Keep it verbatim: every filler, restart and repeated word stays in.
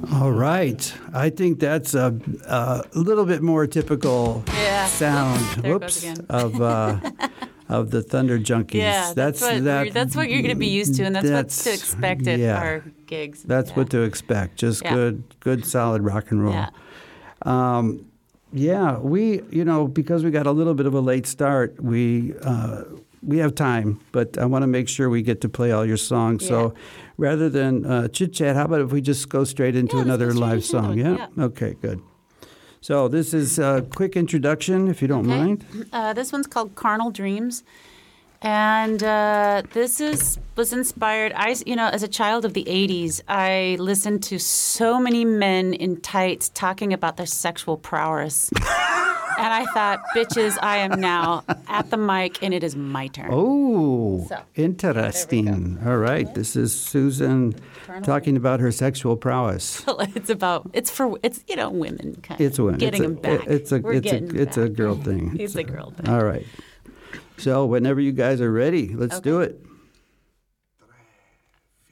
All right. I think that's a, a little bit more typical yeah. sound. There it Whoops. goes again. of uh, of the Thunder Junkies. Yeah, that's, that's what that, that's what you're going to be used to, and that's, that's what to expect at yeah, our gigs. That's yeah. what to expect. Just yeah. good, good, solid rock and roll. Yeah. Um, yeah, we, you know, because we got a little bit of a late start, we uh, we have time, but I want to make sure we get to play all your songs. Yeah. So rather than uh, chit chat, how about if we just go straight into yeah, another straight live into song? Yeah? yeah. Okay. Good. So this is a quick introduction, if you don't okay. mind. Uh, this one's called Carnal Dreams. And uh, this is was inspired. I, you know, as a child of the eighties, I listened to so many men in tights talking about their sexual prowess, and I thought, "Bitches, I am now at the mic, and it is my turn." Oh, so, interesting! All right, this is Susan Colonel. talking about her sexual prowess. It's about it's for it's you know women kind it's of women. getting it's a, them back. It's a We're it's getting a it's back. a girl thing. It's a girl thing. All right. So whenever you guys are ready, let's okay. do it.